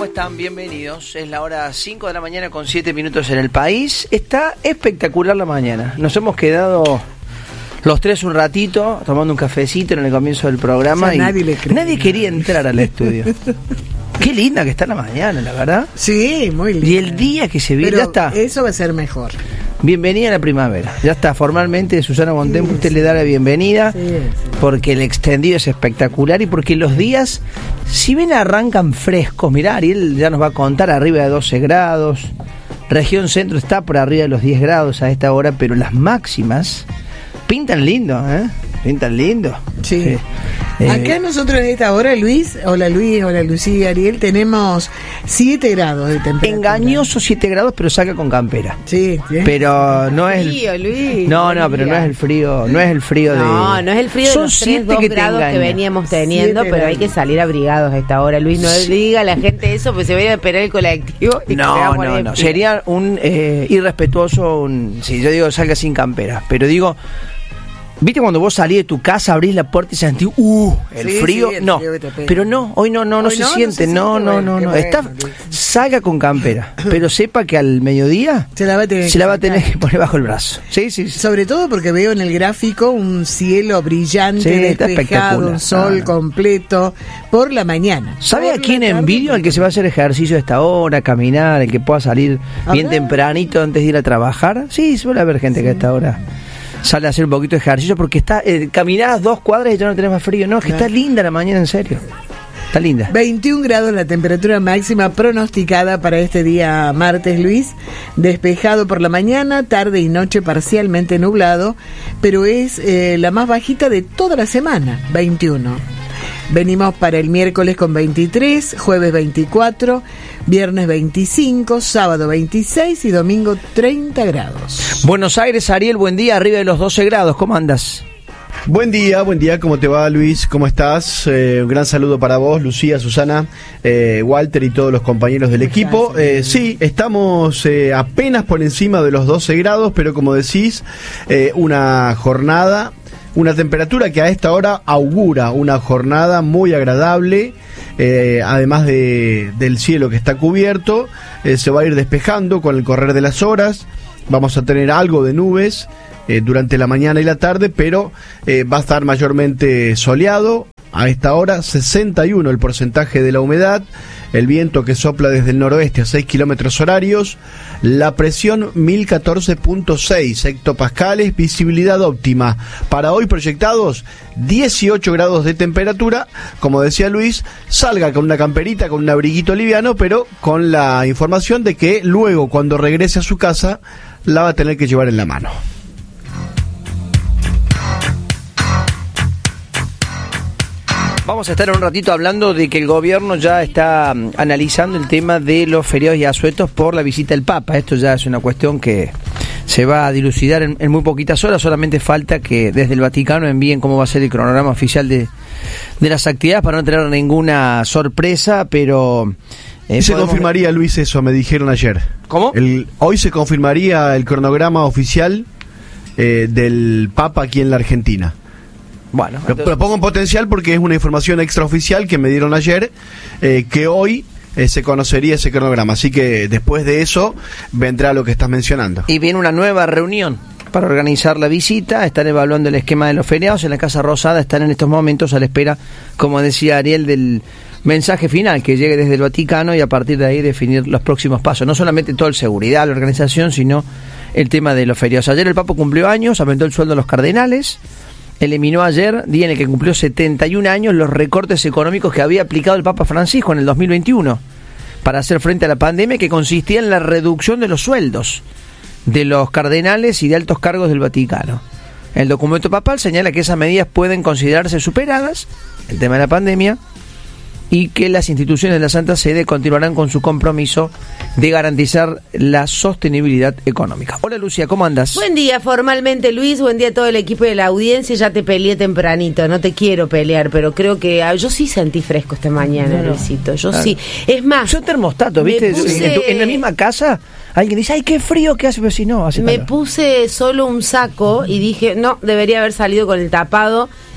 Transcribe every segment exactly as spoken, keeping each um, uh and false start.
¿Cómo están? Bienvenidos. Es la hora cinco de la mañana con siete minutos en el país. Está espectacular la mañana. Nos hemos quedado los tres un ratito tomando un cafecito en el comienzo del programa. O sea, y nadie le cree. Nadie quería entrar al estudio. Qué linda que está la mañana, la verdad. Sí, muy linda. Y el día que se viene, Pero ya está. Eso va a ser mejor. Bienvenida a la primavera. Ya está, formalmente Susana Bontempo, Sí, usted sí. le da la bienvenida, Sí, sí. porque el extendido es espectacular y porque los días, si bien arrancan frescos, mirá, Ariel ya nos va a contar, arriba de doce grados, región centro está por arriba de los diez grados a esta hora, pero las máximas pintan lindo, ¿eh? Pintan lindo. Sí. Sí. Eh, Acá nosotros en esta hora, Luis, hola Luis, hola Lucía, Ariel, tenemos siete grados de temperatura. engañoso siete grados, pero saca con campera. Sí, sí. Pero no es el frío, Luis. No, no, pero no es el frío, no es el frío de No, no es el frío de Son los siete tres, dos que te grados que engañan. veníamos teniendo, Siete pero hay grados. que salir abrigados a esta hora, Luis. No Sí. le diga a la gente eso, pues se va a esperar el colectivo y que se va No, a poner no, de no. frío. Sería un eh, irrespetuoso, un, si yo digo salga sin campera, pero digo, ¿viste cuando vos salís de tu casa, abrís la puerta y sentís, uh, el Sí, frío? sí, el no, frío que te pega. pero no, hoy no, no, no Hoy se no, no siente, se no, siente, no, bueno, no, qué no. bueno, Está, Luis. salga con campera, pero sepa que al mediodía Se la va a tener se que la va a sacar. tener que poner bajo el brazo. Sí, sí, sí. Sobre todo porque veo en el gráfico un cielo brillante, Sí, está despejado, un espectacular. sol No, no. completo por la mañana. ¿Sabe Por a la quién tarde, envidio? El que se va a hacer ejercicio a esta hora, caminar, el que pueda salir ¿A bien ver? tempranito antes de ir a trabajar. Sí, suele haber gente que a esta hora sale a hacer un poquito de ejercicio porque está eh, caminás dos cuadras y ya no tenés más frío. No, es que Claro. está linda la mañana, en serio. Está linda. veintiún grados la temperatura máxima pronosticada para este día martes, Luis. Despejado por la mañana, tarde y noche parcialmente nublado, pero es eh, la más bajita de toda la semana, veintiuno. Venimos para el miércoles con veintitrés, jueves veinticuatro, viernes veinticinco, sábado veintiséis y domingo treinta grados. Buenos Aires, Ariel, buen día, arriba de los doce grados. ¿Cómo andas? Buen día, buen día, ¿cómo te va, Luis? ¿Cómo estás? Eh, un gran saludo para vos, Lucía, Susana, eh, Walter y todos los compañeros del ¿Cómo equipo. estás? Eh, sí, estamos eh, apenas por encima de los doce grados, pero como decís, eh, una jornada, una temperatura que a esta hora augura una jornada muy agradable. Eh, además de, del cielo que está cubierto, eh, se va a ir despejando con el correr de las horas. Vamos a tener algo de nubes eh, durante la mañana y la tarde, pero eh, va a estar mayormente soleado. A esta hora, sesenta y uno el porcentaje de la humedad, el viento que sopla desde el noroeste a seis kilómetros horarios, la presión mil catorce punto seis hectopascales, visibilidad óptima. Para hoy proyectados dieciocho grados de temperatura. Como decía Luis, salga con una camperita, con un abriguito liviano, pero con la información de que luego, cuando regrese a su casa, la va a tener que llevar en la mano. Vamos a estar un ratito hablando de que el gobierno ya está mm, analizando el tema de los feriados y asuetos por la visita del Papa. Esto ya es una cuestión que se va a dilucidar en, en muy poquitas horas. Solamente falta que desde el Vaticano envíen cómo va a ser el cronograma oficial de, de las actividades para no tener ninguna sorpresa, pero... eh, Se podemos- confirmaría, Luis, eso me dijeron ayer. ¿Cómo? El, hoy se confirmaría el cronograma oficial eh, del Papa aquí en la Argentina. Bueno, Lo, entonces- lo pongo en potencial porque es una información extraoficial que me dieron ayer, eh, que hoy eh, se conocería ese cronograma. Así que después de eso vendrá lo que estás mencionando. y viene una nueva reunión para organizar la visita. Están evaluando el esquema de los feriados en la Casa Rosada. Están en estos momentos a la espera, como decía Ariel, del mensaje final que llegue desde el Vaticano y a partir de ahí definir los próximos pasos. No solamente todo el seguridad, la organización, sino el tema de los feriados. Ayer el Papa cumplió años, aumentó el sueldo a los cardenales. Eliminó ayer, día en el que cumplió setenta y un años, los recortes económicos que había aplicado el Papa Francisco en el dos mil veintiuno para hacer frente a la pandemia, que consistía en la reducción de los sueldos de los cardenales y de altos cargos del Vaticano. El documento papal señala que esas medidas pueden considerarse superadas, el tema de la pandemia, y que las instituciones de la Santa Sede continuarán con su compromiso de garantizar la sostenibilidad económica. Hola Lucía, ¿cómo andas? Buen día formalmente, Luis, buen día a todo el equipo de la audiencia. Ya te peleé tempranito, no te quiero pelear, pero creo que ah, yo sí sentí fresco esta mañana, Claro. Luisito, yo Claro. sí. Es más, Yo termostato, me ¿viste? puse- En, tu- en la misma casa, alguien dice, ay, qué frío que hace, pero si no, hace me calor. puse solo un saco y dije, no, debería haber salido con el tapado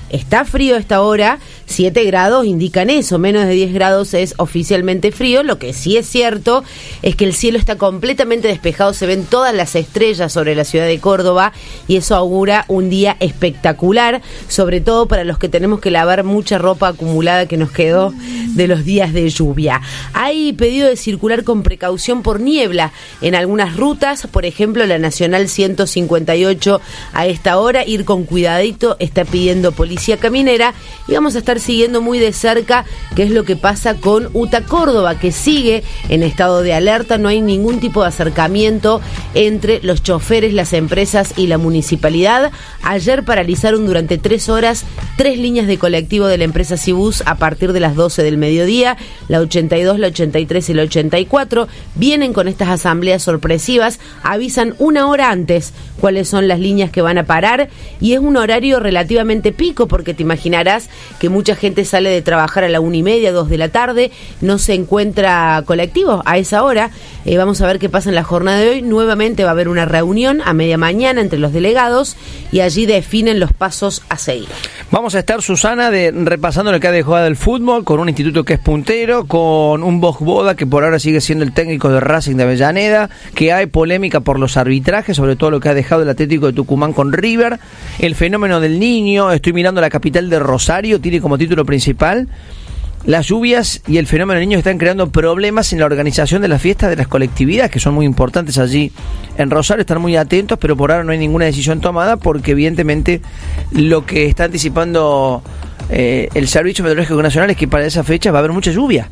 Está frío a esta hora, siete grados indican eso, menos de diez grados es oficialmente frío. Lo que sí es cierto es que el cielo está completamente despejado, se ven todas las estrellas sobre la ciudad de Córdoba y eso augura un día espectacular, sobre todo para los que tenemos que lavar mucha ropa acumulada que nos quedó de los días de lluvia. Hay pedido de circular con precaución por niebla en algunas rutas, por ejemplo la Nacional ciento cincuenta y ocho a esta hora, ir con cuidadito, está pidiendo policía caminera, y vamos a estar siguiendo muy de cerca qué es lo que pasa con UTA Córdoba, que sigue en estado de alerta. No hay ningún tipo de acercamiento entre los choferes, las empresas y la municipalidad. Ayer paralizaron durante tres horas tres líneas de colectivo de la empresa Cibus a partir de las doce del mediodía, la ochenta y dos, la ochenta y tres y la ochenta y cuatro. Vienen con estas asambleas sorpresivas, avisan una hora antes cuáles son las líneas que van a parar, y es un horario relativamente pico, porque te imaginarás que mucha gente sale de trabajar a la una y media, dos de la tarde, no se encuentra colectivo a esa hora. Eh, vamos a ver qué pasa en la jornada de hoy. Nuevamente va a haber una reunión a media mañana entre los delegados y allí definen los pasos a seguir. Vamos a estar, Susana, de, repasando lo que ha dejado del fútbol, con un instituto que es puntero, con un Bosch-Boda que por ahora sigue siendo el técnico de Racing de Avellaneda, que hay polémica por los arbitrajes, sobre todo lo que ha dejado el Atlético de Tucumán con River, el fenómeno del Niño. Estoy mirando la capital de Rosario, tiene como título principal: las lluvias y el fenómeno del Niño están creando problemas en la organización de las fiestas de las colectividades, que son muy importantes allí en Rosario. Están muy atentos, pero por ahora no hay ninguna decisión tomada, porque evidentemente lo que está anticipando eh, el Servicio Meteorológico Nacional es que para esa fecha va a haber mucha lluvia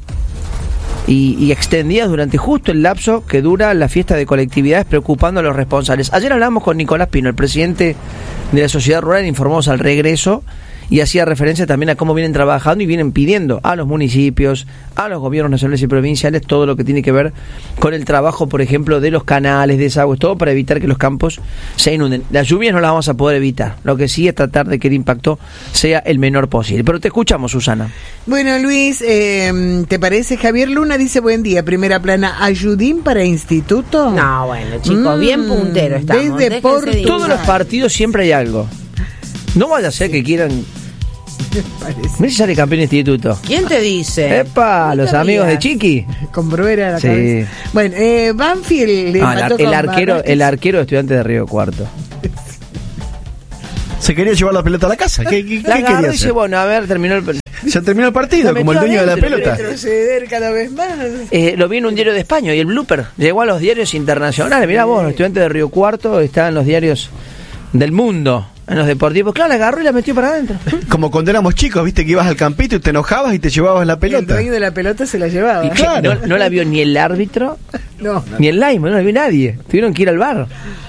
y, y extendidas durante justo el lapso que dura la fiesta de colectividades, preocupando a los responsables. Ayer hablamos con Nicolás Pino, el presidente de la Sociedad Rural, informamos al regreso, y hacía referencia también a cómo vienen trabajando y vienen pidiendo a los municipios, a los gobiernos nacionales y provinciales, todo lo que tiene que ver con el trabajo, por ejemplo, de los canales, desagües, todo para evitar que los campos se inunden. Las lluvias no las vamos a poder evitar, lo que sí es tratar de que el impacto sea el menor posible. Pero te escuchamos, Susana. Bueno, Luis, eh, ¿te parece? Javier Luna dice: buen día, primera plana, ¿ayudín para instituto? No, bueno, chicos, mm, bien puntero estamos. Desde por todos los partidos siempre hay algo. No vaya a ser sí. que quieran... Mira si sale campeón de instituto. ¿Quién te dice? ¡Epa! Los amigos de Chiqui. Con Bruera a la sí. cabeza. Bueno, eh, Banfield le no, el, el arquero Barracas. El arquero de Estudiantes de Río Cuarto. Se quería llevar la pelota a la casa. ¿Qué, qué, la ¿qué quería hacer? Dice, bueno, a ver, terminó el... Se terminó el partido, como el dueño de la pelota. Retroceder cada vez más. Eh, lo vi en un diario de España y el blooper llegó a los diarios internacionales. Mirá vos, los Estudiantes de Río Cuarto están en los diarios del mundo. En los deportivos, claro, la agarró y la metió para adentro. Como cuando éramos chicos, viste que ibas al campito y te enojabas y te llevabas la pelota. Y el dueño de la pelota se la llevaba. Y claro. no, no la vio ni el árbitro, no. ni el lineman, no la vio nadie. Tuvieron que ir al bar.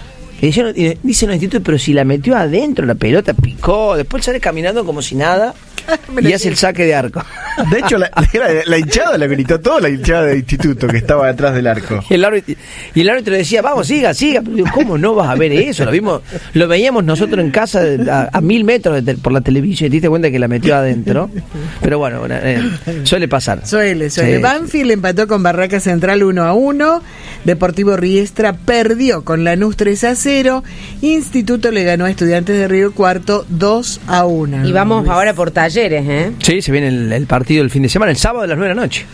Y dijeron, y dicen los institutos, pero si la metió adentro, la pelota picó, después sale caminando como si nada y hace el saque de arco. De hecho, la, la, la hinchada la gritó toda la hinchada del instituto que estaba detrás del arco. Y el árbitro, y el árbitro decía, vamos, siga, siga. Pero digo, ¿cómo no vas a ver eso? Lo vimos, lo veíamos nosotros en casa a, a mil metros de, por la televisión, y te diste cuenta que la metió adentro. Pero bueno, eh, suele pasar. Suele, suele. Sí. Banfield empató con Barraca Central uno a uno. Deportivo Riestra perdió con Lanús tres a cero. Instituto le ganó a Estudiantes de Río Cuarto dos a uno. Y vamos Luis. ahora por Talleres, ¿eh? Sí, se viene el, el partido el fin de semana, el sábado a las nueve de la noche.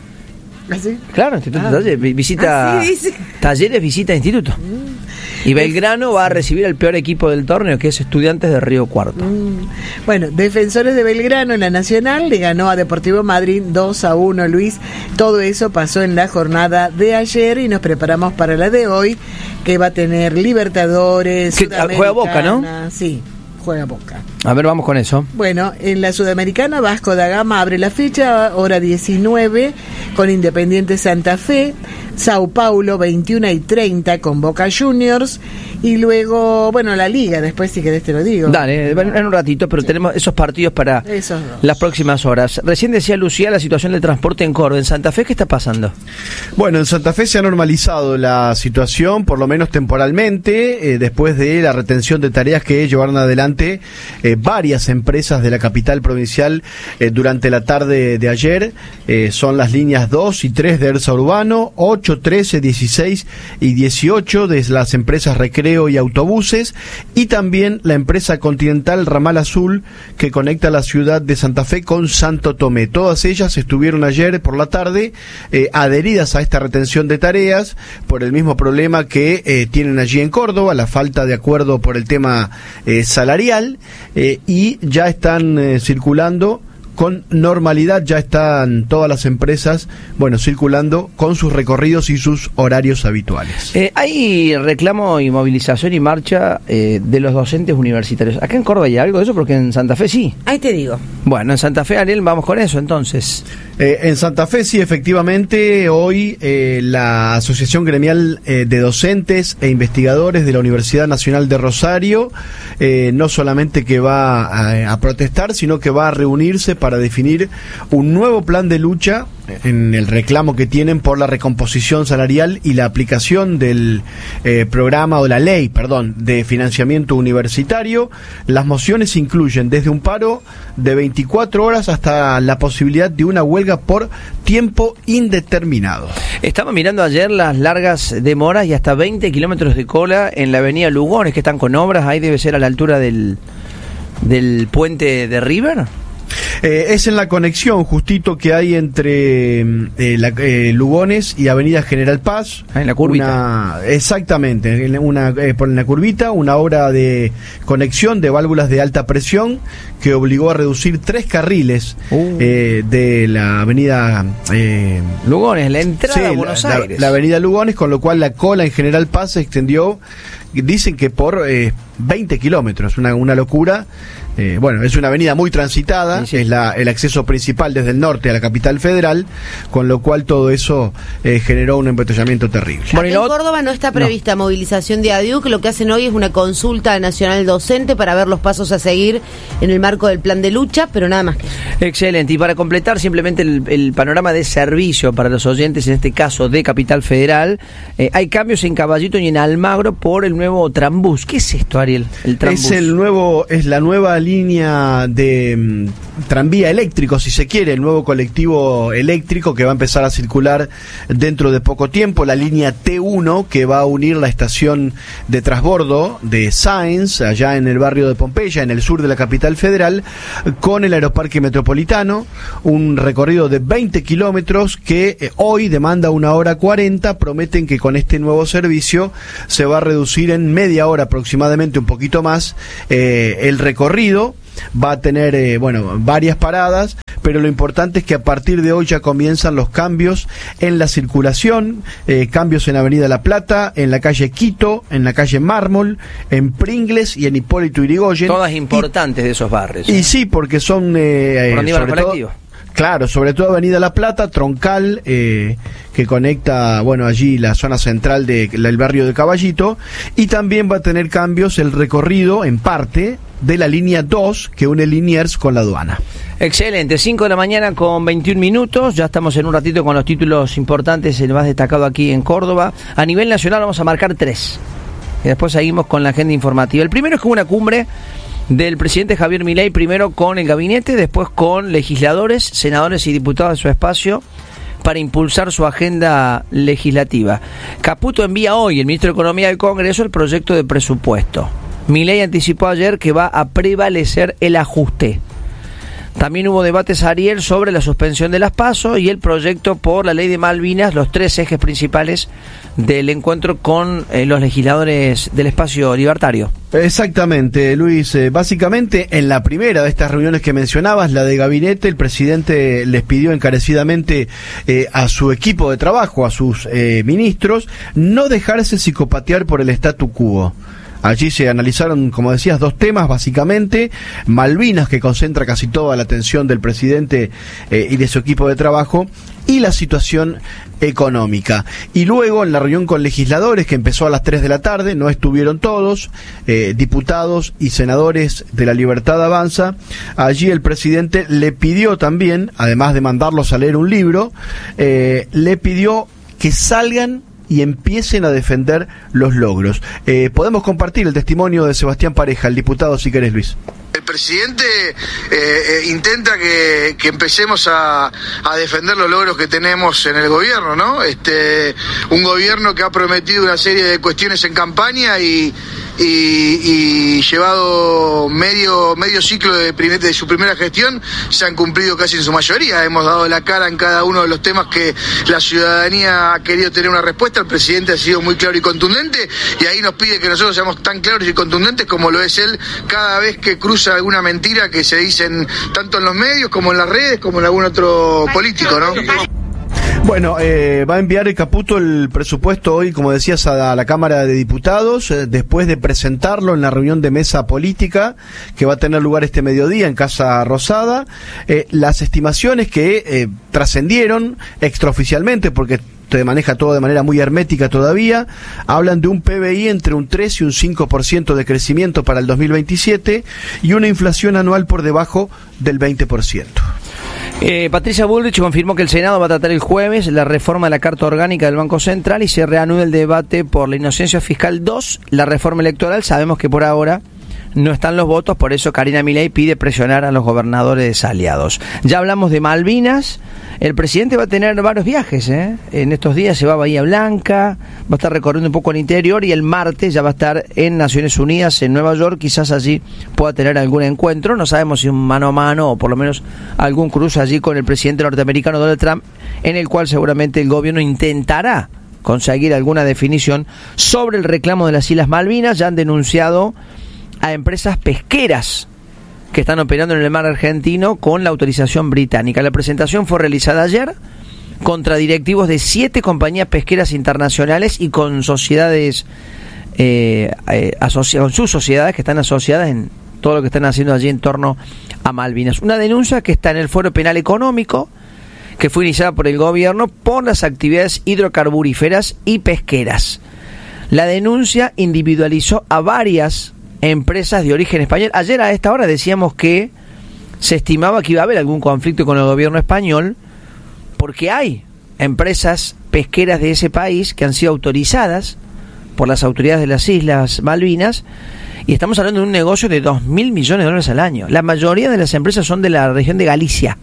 ¿Ah, sí? Claro, Instituto ah. Talleres, visita... Ah, sí, sí. Talleres visita Instituto. Mm. Y Belgrano va a recibir al peor equipo del torneo, que es Estudiantes de Río Cuarto. Mm. Bueno, Defensores de Belgrano en la Nacional le ganó a Deportivo Madrid dos a uno, Luis. Todo eso pasó en la jornada de ayer y nos preparamos para la de hoy, que va a tener Libertadores, juega Boca, ¿no? Sí, juega Boca. A ver, vamos con eso. Bueno, en la Sudamericana, Vasco da Gama abre la fecha, hora diecinueve, con Independiente Santa Fe. Sao Paulo, veintiuna y treinta, con Boca Juniors. Y luego, bueno, la Liga, después si querés te lo digo. Dale, en un ratito, pero tenemos esos partidos para esos dos. Las próximas horas. Recién decía Lucía la situación del transporte en Córdoba. ¿En Santa Fe qué está pasando? Bueno, en Santa Fe se ha normalizado la situación, por lo menos temporalmente, eh, después de la retención de tareas que llevaron adelante ante eh, varias empresas de la capital provincial eh, durante la tarde de ayer. Eh, son las líneas dos y tres de ERSA Urbano, ocho, trece, dieciséis y dieciocho de las empresas Recreo y Autobuses, y también la empresa Continental Ramal Azul, que conecta la ciudad de Santa Fe con Santo Tomé. Todas ellas estuvieron ayer por la tarde eh, adheridas a esta retención de tareas por el mismo problema que eh, tienen allí en Córdoba, la falta de acuerdo por el tema eh, salarial, eh, y ya están eh, circulando con normalidad, ya están todas las empresas, bueno, circulando con sus recorridos y sus horarios habituales. Eh, hay reclamo y movilización y marcha eh, de los docentes universitarios. ¿Acá en Córdoba hay algo de eso? Porque en Santa Fe sí. Ahí te digo. Bueno, en Santa Fe, Ariel, vamos con eso entonces. Eh, en Santa Fe sí, efectivamente, hoy eh, la Asociación Gremial eh, de Docentes e Investigadores de la Universidad Nacional de Rosario, eh, no solamente que va a, a protestar, sino que va a reunirse para definir un nuevo plan de lucha en el reclamo que tienen por la recomposición salarial y la aplicación del eh, programa o la ley, perdón, de financiamiento universitario. Las mociones incluyen desde un paro de veinticuatro horas hasta la posibilidad de una huelga por tiempo indeterminado. Estaba mirando ayer las largas demoras y hasta veinte kilómetros de cola en la avenida Lugones, que están con obras. Ahí debe ser a la altura del, del puente de River. Eh, es en la conexión justito que hay entre eh, la, eh, Lugones y Avenida General Paz. Ah, en la curvita. Una, exactamente, en una, eh, por la curvita, una obra de conexión de válvulas de alta presión que obligó a reducir tres carriles uh. eh, de la Avenida eh, Lugones, la entrada sí, a Buenos la, Aires. La, la Avenida Lugones, con lo cual la cola en General Paz se extendió, dicen que por eh, veinte kilómetros, una, una locura. Eh, bueno, es una avenida muy transitada, sí, sí. Es la, el acceso principal desde el norte a la capital federal, con lo cual todo eso eh, generó un embotellamiento terrible. Bueno, en Córdoba no está prevista no. movilización de ADIUC, lo que hacen hoy es una consulta nacional docente para ver los pasos a seguir en el marco del plan de lucha, pero nada más que eso. Excelente, y para completar simplemente el, el panorama de servicio para los oyentes, en este caso de Capital Federal, eh, hay cambios en Caballito y en Almagro por el nuevo Trambús. ¿Qué es esto, Ariel? El Trambús. Es el nuevo, es la nueva línea de um, tranvía eléctrico, si se quiere, el nuevo colectivo eléctrico que va a empezar a circular dentro de poco tiempo, la línea T uno, que va a unir la estación de transbordo de Sáenz, allá en el barrio de Pompeya, en el sur de la capital federal, con el aeroparque metropolitano, un recorrido de veinte kilómetros que eh, hoy demanda una hora cuarenta. Prometen que con este nuevo servicio se va a reducir en media hora aproximadamente, un poquito más, eh, el recorrido. Va a tener, eh, bueno, varias paradas, pero lo importante es que a partir de hoy ya comienzan los cambios en la circulación, eh, cambios en Avenida La Plata, en la calle Quito, en la calle Mármol, en Pringles y en Hipólito Yrigoyen. Todas importantes y, de esos barrios. Y ¿eh? sí, porque son... Eh, Por sobre colectivo. Todo, claro, sobre todo Avenida La Plata, Troncal, eh, que conecta, bueno, allí la zona central de, del barrio de Caballito, y también va a tener cambios el recorrido, en parte, de la línea dos que une Liniers con la aduana. Excelente, cinco de la mañana con veintiún minutos, ya estamos en un ratito con los títulos importantes, el más destacado aquí en Córdoba. A nivel nacional vamos a marcar tres, y después seguimos con la agenda informativa. El primero es que hubo una cumbre del presidente Javier Milei, primero con el gabinete, después con legisladores, senadores y diputados de su espacio, para impulsar su agenda legislativa. Caputo envía hoy, el ministro de Economía del Congreso, el proyecto de presupuesto. Milei anticipó ayer que va a prevalecer el ajuste. También hubo debates, Ariel, sobre la suspensión de las PASO y el proyecto por la ley de Malvinas, los tres ejes principales del encuentro con eh, los legisladores del espacio libertario. Exactamente, Luis. Eh, básicamente, en la primera de estas reuniones que mencionabas, la de gabinete, el presidente les pidió encarecidamente eh, a su equipo de trabajo, a sus eh, ministros, no dejarse psicopatear por el statu quo. Allí se analizaron, como decías, dos temas básicamente: Malvinas, que concentra casi toda la atención del presidente eh, y de su equipo de trabajo, y la situación económica. Y luego, en la reunión con legisladores, que empezó a las tres de la tarde, no estuvieron todos, eh, diputados y senadores de La Libertad Avanza. Allí el presidente le pidió también, además de mandarlos a leer un libro, eh, le pidió que salgan y empiecen a defender los logros. Eh, podemos compartir el testimonio de Sebastián Pareja, el diputado, si querés, Luis. El presidente eh, eh, intenta que, que empecemos a, a defender los logros que tenemos en el gobierno, ¿no? Este, un gobierno que ha prometido una serie de cuestiones en campaña y, y, y llevado medio medio ciclo de, primer, de su primera gestión, se han cumplido casi en su mayoría. Hemos dado la cara en cada uno de los temas que la ciudadanía ha querido tener una respuesta. El presidente ha sido muy claro y contundente, y ahí nos pide que nosotros seamos tan claros y contundentes como lo es él cada vez que cruza alguna mentira que se dicen tanto en los medios como en las redes como en algún otro político, ¿no? Bueno, eh, va a enviar el Caputo el presupuesto hoy, como decías, a la Cámara de Diputados, eh, después de presentarlo en la reunión de mesa política que va a tener lugar este mediodía en Casa Rosada. Eh, las estimaciones que eh, trascendieron extraoficialmente, porque se maneja todo de manera muy hermética todavía, hablan de un P B I entre un tres y un cinco por ciento de crecimiento para el dos mil veintisiete y una inflación anual por debajo del veinte por ciento. Eh, Patricia Bullrich confirmó que el Senado va a tratar el jueves la reforma de la Carta Orgánica del Banco Central y se reanuda el debate por la inocencia fiscal dos, la reforma electoral. Sabemos que por ahora no están los votos, por eso Karina Milei pide presionar a los gobernadores aliados. Ya hablamos de Malvinas. El presidente va a tener varios viajes, ¿eh? En estos días se va a Bahía Blanca, va a estar recorriendo un poco el interior y el martes ya va a estar en Naciones Unidas, en Nueva York. Quizás allí pueda tener algún encuentro, no sabemos si un mano a mano o por lo menos algún cruce allí con el presidente norteamericano Donald Trump, en el cual seguramente el gobierno intentará conseguir alguna definición sobre el reclamo de las Islas Malvinas. Ya han denunciado a empresas pesqueras que están operando en el mar argentino con la autorización británica. La presentación fue realizada ayer contra directivos de siete compañías pesqueras internacionales y con sociedades, eh, eh, asocia- con sus sociedades que están asociadas en todo lo que están haciendo allí en torno a Malvinas. Una denuncia que está en el Foro Penal Económico, que fue iniciada por el gobierno por las actividades hidrocarburíferas y pesqueras. La denuncia individualizó a varias empresas de origen español. Ayer a esta hora decíamos que se estimaba que iba a haber algún conflicto con el gobierno español porque hay empresas pesqueras de ese país que han sido autorizadas por las autoridades de las Islas Malvinas y estamos hablando de un negocio de dos mil millones de dólares al año. La mayoría de las empresas son de la región de Galicia,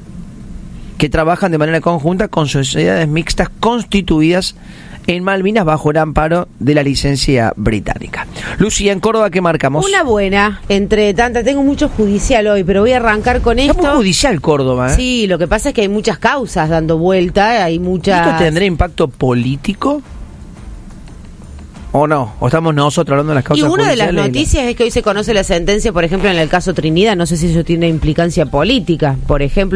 que trabajan de manera conjunta con sociedades mixtas constituidas en Malvinas bajo el amparo de la licencia británica. Lucía, en Córdoba, ¿qué marcamos? Una buena, entre tantas. Tengo mucho judicial hoy, pero voy a arrancar con esto. Está muy judicial Córdoba, ¿eh? Sí, lo que pasa es que hay muchas causas dando vuelta, hay muchas... ¿Esto tendrá impacto político? ¿O no? ¿O estamos nosotros hablando de las causas Y una de judiciales? las noticias es que hoy se conoce la sentencia, por ejemplo, en el caso Trinidad. No sé si eso tiene implicancia política, por ejemplo.